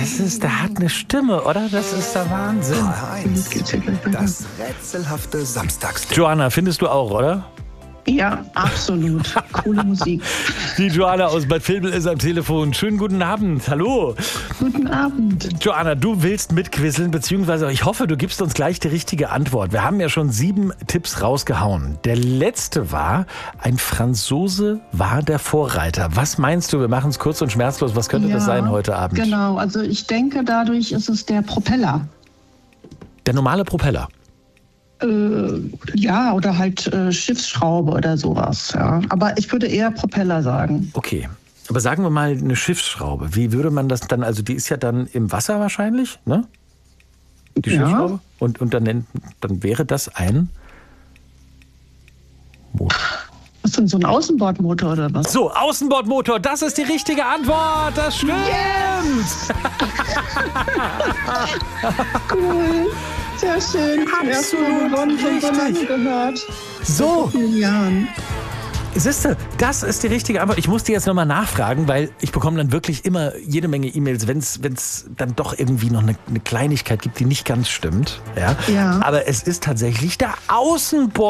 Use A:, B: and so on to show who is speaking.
A: der hat eine Stimme, oder? Das ist der Wahnsinn.
B: HR1, das rätselhafte Samstagstipp.
A: Joanna, findest du auch, oder?
C: Ja, absolut. Coole Musik.
A: Die Joanna aus Bad Vilbel ist am Telefon. Schönen guten Abend. Hallo.
C: Guten Abend.
A: Joanna, du willst mitquizzeln, beziehungsweise ich hoffe, du gibst uns gleich die richtige Antwort. Wir haben ja schon 7 Tipps rausgehauen. Der letzte war, ein Franzose war der Vorreiter. Was meinst du? Wir machen es kurz und schmerzlos. Was könnte das sein heute Abend?
C: Genau, also ich denke, dadurch ist es der Propeller.
A: Der normale Propeller.
C: Ja, oder halt Schiffsschraube oder sowas. Ja. Aber ich würde eher Propeller sagen.
A: Okay. Aber sagen wir mal eine Schiffsschraube. Wie würde man das dann, also die ist ja dann im Wasser wahrscheinlich, ne? Die Schiffsschraube? Und dann wäre das ein Motor.
C: Was ist denn so ein Außenbordmotor oder was?
A: So, Außenbordmotor, das ist die richtige Antwort. Das stimmt. Yes!
C: Cool. Sehr schön.
A: Absolut
C: schon so lange gehört.
A: So.
C: Vor vielen Jahren.
A: Siehst du, das ist die richtige Antwort. Ich muss dir jetzt nochmal nachfragen, weil ich bekomme dann wirklich immer jede Menge E-Mails, wenn es dann doch irgendwie noch eine Kleinigkeit gibt, die nicht ganz stimmt. Ja?
C: Ja.
A: Aber es ist tatsächlich der Außenbord.